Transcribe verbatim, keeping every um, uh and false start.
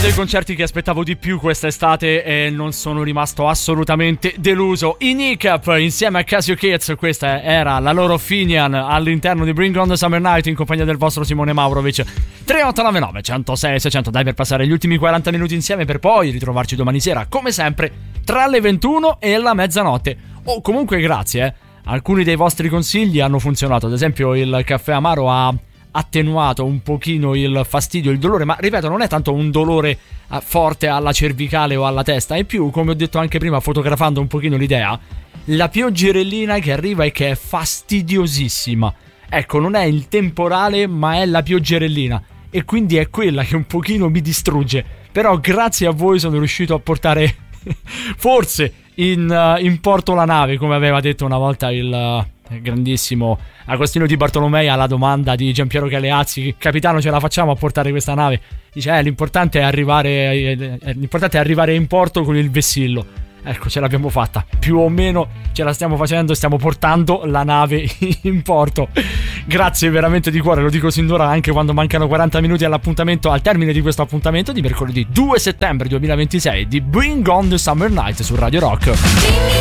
dei concerti che aspettavo di più quest'estate e non sono rimasto assolutamente deluso. I Kneecap insieme a Casio Kids, questa era la loro Finian all'interno di Bring on the Summer Night in compagnia del vostro Simone Maurovic. Tre otto nove nove uno zero sei sei zero zero, dai, per passare gli ultimi quaranta minuti insieme per poi ritrovarci domani sera come sempre tra le ventuno e la mezzanotte. O oh, comunque grazie, eh. Alcuni dei vostri consigli hanno funzionato, ad esempio il caffè amaro ha attenuato un pochino il fastidio, il dolore, ma ripeto non è tanto un dolore forte alla cervicale o alla testa, è più, come ho detto anche prima fotografando un pochino l'idea, la pioggerellina che arriva e che è fastidiosissima. Ecco, non è il temporale ma è la pioggerellina e quindi è quella che un pochino mi distrugge, però grazie a voi sono riuscito a portare forse in, uh, in porto la nave, come aveva detto una volta il uh, grandissimo Agostino Di Bartolomei alla domanda di Giampiero Galeazzi: capitano, ce la facciamo a portare questa nave? Dice eh, l'importante è arrivare eh, l'importante è arrivare in porto con il vessillo. Ecco, ce l'abbiamo fatta, più o meno ce la stiamo facendo, stiamo portando la nave in porto. Grazie veramente di cuore, lo dico sin d'ora, anche quando mancano quaranta minuti all'appuntamento, al termine di questo appuntamento di mercoledì due settembre duemilaventisei di Bring on the Summer Night su Radio Rock.